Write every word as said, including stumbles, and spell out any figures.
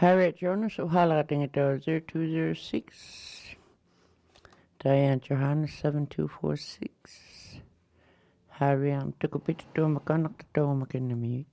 Harriet Jonas uhalating ito zero two zero six. Diane Johannes seven two four six. Harry ang tukupit ito makanak ito makinamute.